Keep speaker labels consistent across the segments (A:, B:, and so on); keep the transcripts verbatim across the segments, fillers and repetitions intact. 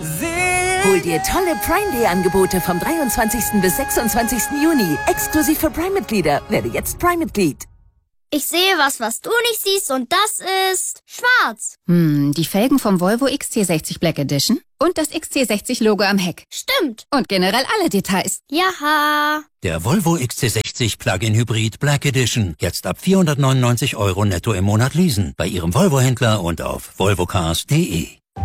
A: Hol dir tolle Prime Day Angebote vom dreiundzwanzigsten bis sechsundzwanzigsten Juni. Exklusiv für Prime-Mitglieder. Werde jetzt Prime-Mitglied.
B: Ich sehe was, was du nicht siehst, und das ist schwarz.
C: Hm, die Felgen vom Volvo X C sechzig Black Edition und das X C sechzig Logo am Heck.
B: Stimmt.
C: Und generell alle Details.
B: Jaha.
D: Der Volvo X C sechzig Plug-in Hybrid Black Edition. Jetzt ab vierhundertneunundneunzig Euro netto im Monat leasen. Bei Ihrem Volvo-Händler und auf volvocars punkt de.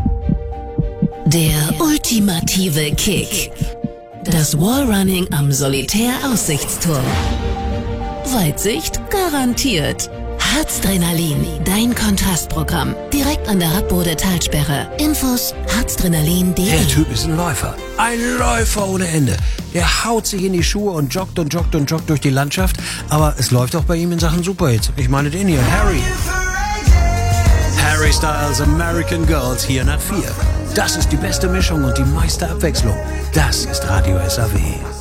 E: Der ultimative Kick. Das Wallrunning am Solitär-Aussichtsturm. Weitsicht garantiert. Harzdrenalin, dein Kontrastprogramm. Direkt an der Radbode-Talsperre. Infos harzdrenalin punkt de.
F: Der Typ ist ein Läufer. Ein Läufer ohne Ende. Der haut sich in die Schuhe und joggt und joggt und joggt durch die Landschaft. Aber es läuft auch bei ihm in Sachen Superhits. Ich meine den hier, Harry. Harry Styles American Girls, hier nach vier. Das ist die beste Mischung und die meiste Abwechslung. Das ist Radio S A W.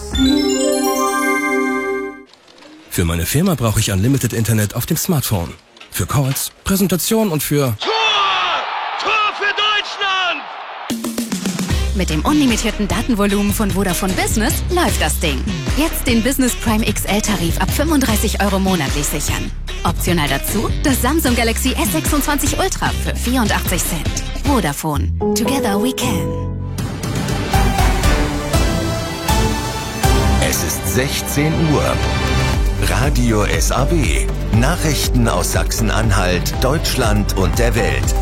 G: Für meine Firma brauche ich Unlimited Internet auf dem Smartphone. Für Calls, Präsentation und für...
H: Tor! Tor für Deutschland!
C: Mit dem unlimitierten Datenvolumen von Vodafone Business läuft das Ding. Jetzt den Business Prime X L-Tarif ab fünfunddreißig Euro monatlich sichern. Optional dazu das Samsung Galaxy S sechsundzwanzig Ultra für vierundachtzig Cent. Vodafone. Together we can.
I: Es ist sechzehn Uhr. Radio S A W. Nachrichten aus Sachsen-Anhalt, Deutschland und der Welt.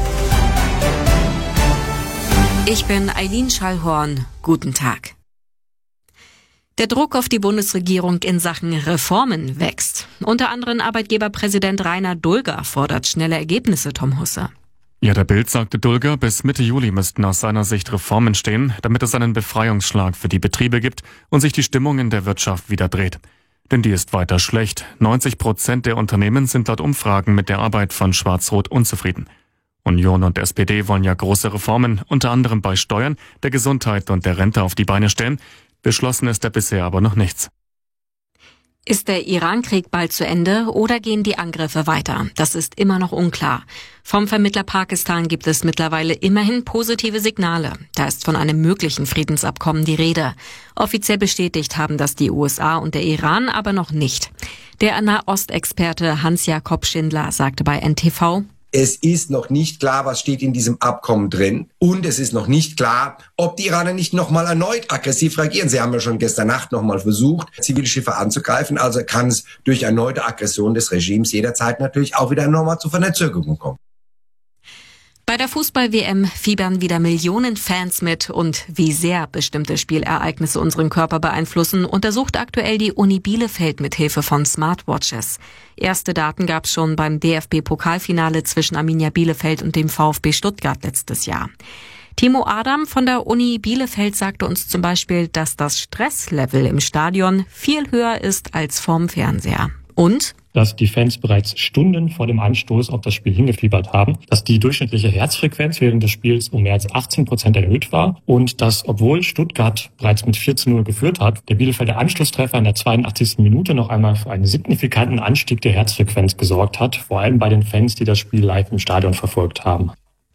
J: Ich bin Eileen Schallhorn. Guten Tag. Der Druck auf die Bundesregierung in Sachen Reformen wächst. Unter anderem Arbeitgeberpräsident Rainer Dulger fordert schnelle Ergebnisse, Tom Husse.
K: Ja, der Bild sagte Dulger, bis Mitte Juli müssten aus seiner Sicht Reformen stehen, damit es einen Befreiungsschlag für die Betriebe gibt und sich die Stimmung in der Wirtschaft wieder dreht. Denn die ist weiter schlecht. neunzig Prozent der Unternehmen sind laut Umfragen mit der Arbeit von Schwarz-Rot unzufrieden. Union und S P D wollen ja große Reformen, unter anderem bei Steuern, der Gesundheit und der Rente auf die Beine stellen. Beschlossen ist da bisher aber noch nichts.
J: Ist der Iran-Krieg bald zu Ende oder gehen die Angriffe weiter? Das ist immer noch unklar. Vom Vermittler Pakistan gibt es mittlerweile immerhin positive Signale. Da ist von einem möglichen Friedensabkommen die Rede. Offiziell bestätigt haben das die U S A und der Iran aber noch nicht. Der Nahostexperte Hans-Jakob Schindler sagte bei N T V:
L: Es ist noch nicht klar, was steht in diesem Abkommen drin. Und es ist noch nicht klar, ob die Iraner nicht nochmal erneut aggressiv reagieren. Sie haben ja schon gestern Nacht nochmal versucht, Zivilschiffe anzugreifen. Also kann es durch erneute Aggression des Regimes jederzeit natürlich auch wieder nochmal zu Verzögerungen kommen.
J: Bei der Fußball-W M fiebern wieder Millionen Fans mit, und wie sehr bestimmte Spielereignisse unseren Körper beeinflussen, untersucht aktuell die Uni Bielefeld mit Hilfe von Smartwatches. Erste Daten gab es schon beim D F B-Pokalfinale zwischen Arminia Bielefeld und dem VfB Stuttgart letztes Jahr. Timo Adam von der Uni Bielefeld sagte uns zum Beispiel, dass das Stresslevel im Stadion viel höher ist als vorm Fernseher. Und
M: dass die Fans bereits Stunden vor dem Anstoß auf das Spiel hingefiebert haben, dass die durchschnittliche Herzfrequenz während des Spiels um mehr als achtzehn Prozent erhöht war und dass, obwohl Stuttgart bereits mit vier zu null geführt hat, der Bielefelder Anschlusstreffer in der zweiundachtzigsten Minute noch einmal für einen signifikanten Anstieg der Herzfrequenz gesorgt hat, vor allem bei den Fans, die das Spiel live im Stadion verfolgt haben.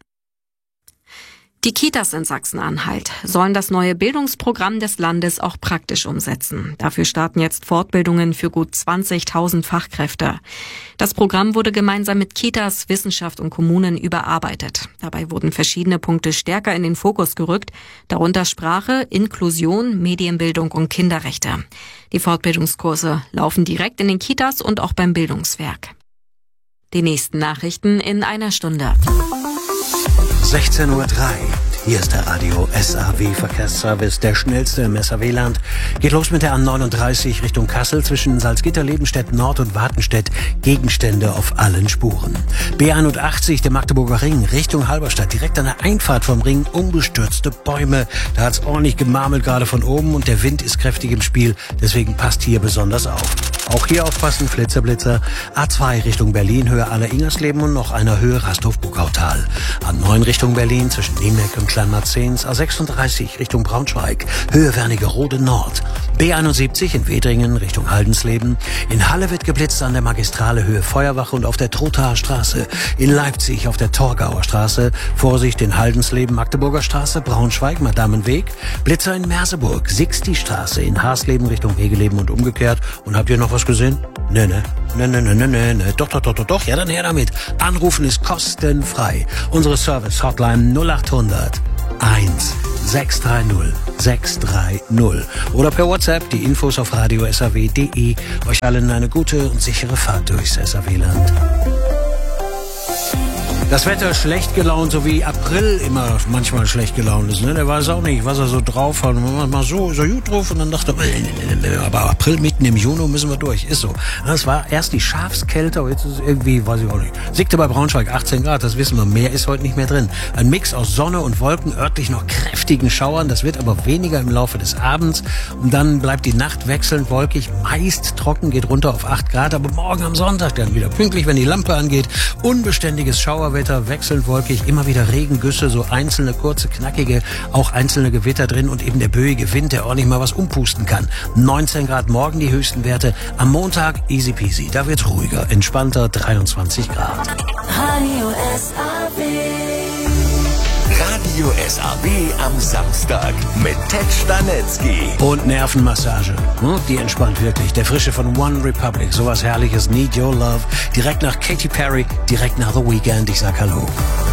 J: Die Kitas in Sachsen-Anhalt sollen das neue Bildungsprogramm des Landes auch praktisch umsetzen. Dafür starten jetzt Fortbildungen für gut zwanzigtausend Fachkräfte. Das Programm wurde gemeinsam mit Kitas, Wissenschaft und Kommunen überarbeitet. Dabei wurden verschiedene Punkte stärker in den Fokus gerückt, darunter Sprache, Inklusion, Medienbildung und Kinderrechte. Die Fortbildungskurse laufen direkt in den Kitas und auch beim Bildungswerk. Die nächsten Nachrichten in einer Stunde.
F: sechzehn Uhr drei. Hier ist der Radio S A W Verkehrsservice, der schnellste im S A W-Land. Geht los mit der A neununddreißig Richtung Kassel zwischen Salzgitter, Lebenstedt Nord und Wartenstedt. Gegenstände auf allen Spuren. B einundachtzig, der Magdeburger Ring, Richtung Halberstadt. Direkt an der Einfahrt vom Ring umgestürzte Bäume. Da hat's ordentlich gemarmelt gerade von oben und der Wind ist kräftig im Spiel. Deswegen passt hier besonders auf. Auch hier aufpassen, Flitzer, Blitzer. A zwei Richtung Berlin, Höhe Aller-Ingersleben und noch einer Höhe Rasthof-Buckautal. A neun Richtung Berlin zwischen Niemeck und Kleinmarzens. A sechsunddreißig Richtung Braunschweig, Höhe Wernigerode Nord. B einundsiebzig in Wedringen Richtung Haldensleben. In Halle wird geblitzt an der Magistrale Höhe Feuerwache und auf der Trothaer Straße. In Leipzig auf der Torgauer Straße. Vorsicht in Haldensleben, Magdeburger Straße, Braunschweig, Madamenweg. Blitzer in Merseburg, Sixti-Straße in Haarsleben Richtung Wegeleben und umgekehrt. Und habt ihr noch was gesehen? Ne, ne, ne, ne, ne, ne, ne, doch, doch, doch, doch, doch, ja, dann her damit. Anrufen ist kostenfrei. Unsere Service-Hotline null acht hundert eins sechs drei null sechs drei null oder per WhatsApp die Infos auf radio s a w punkt d e. Euch allen eine gute und sichere Fahrt durchs S A W-Land. Das Wetter schlecht gelaunt, so wie April immer manchmal schlecht gelaunt ist. Ne? Der weiß auch nicht, was er so drauf hat. Manchmal so, so gut drauf und dann dachte er, aber April mitten im Juni müssen wir durch. Ist so. Das war erst die Schafskälte, aber jetzt ist es irgendwie, weiß ich auch nicht. Siegte bei Braunschweig achtzehn Grad, das wissen wir. Mehr ist heute nicht mehr drin. Ein Mix aus Sonne und Wolken, örtlich noch kräftigen Schauern. Das wird aber weniger im Laufe des Abends. Und dann bleibt die Nacht wechselnd wolkig, meist trocken, geht runter auf acht Grad. Aber morgen am Sonntag dann wieder pünktlich, wenn die Lampe angeht. Unbeständiges Schauerwetter. Wechselnd wolkig, immer wieder Regengüsse, so einzelne kurze, knackige, auch einzelne Gewitter drin und eben der böige Wind, der ordentlich mal was umpusten kann. neunzehn Grad morgen die höchsten Werte, am Montag easy peasy, da wird's ruhiger, entspannter, dreiundzwanzig Grad.
E: Radio S A W.
I: Radio S A W am Samstag mit Ted Stanetzky.
F: Und Nervenmassage, die entspannt wirklich. Der Frische von One Republic, sowas Herrliches, Need Your Love. Direkt nach Katy Perry, direkt nach The Weeknd. Ich sag Hallo.